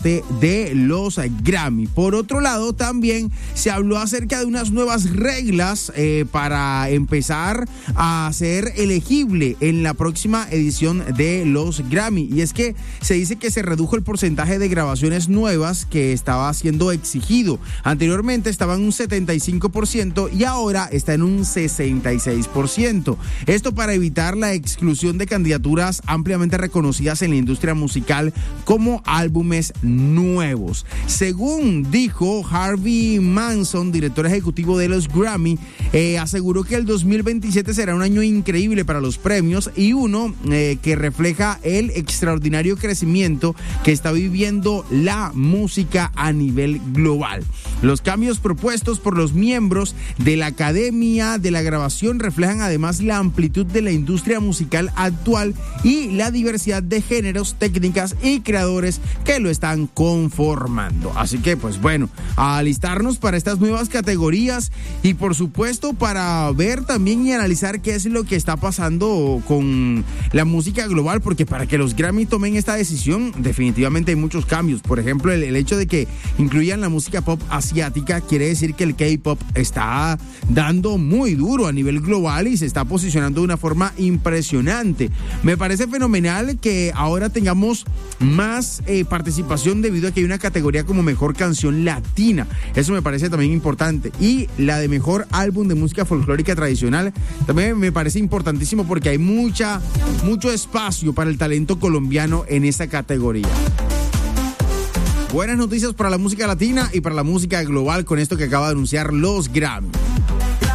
parte de los Grammy. Por otro lado, también se habló acerca de unas nuevas reglas para empezar a ser elegible en la próxima edición de los Grammy. Y es que se dice que se redujo el porcentaje de grabaciones nuevas que estaba siendo exigido. Anteriormente estaba en un 75% y ahora está en un 66%. Esto para evitar la exclusión de candidaturas ampliamente reconocidas en la industria musical como álbumes nuevos. Según dijo Harvey Manson, director ejecutivo de los Grammy, aseguró que el 2027 será un año increíble para los premios y uno que refleja el extraordinario crecimiento que está viviendo la música a nivel global. Los cambios propuestos por los miembros de la Academia de la Grabación reflejan además la amplitud de la industria musical actual y la diversidad de géneros, técnicas y creadores que lo están conformando. Así que pues bueno, a alistarnos para estas nuevas categorías y por supuesto para ver también y analizar qué es lo que está pasando con la música global, porque para que los Grammy tomen esta decisión definitivamente hay muchos cambios. Por ejemplo, el hecho de que incluyan la música pop asiática quiere decir que el K-pop está dando muy duro a nivel global y se está posicionando de una forma impresionante. Me parece fenomenal que ahora tengamos más participación debido a que hay una categoría como mejor canción latina. Eso me parece también importante. Y la de mejor álbum de música folclórica tradicional también me parece importantísimo porque hay mucho espacio para el talento colombiano en esa categoría. Buenas noticias para la música latina y para la música global con esto que acaba de anunciar los Grammy.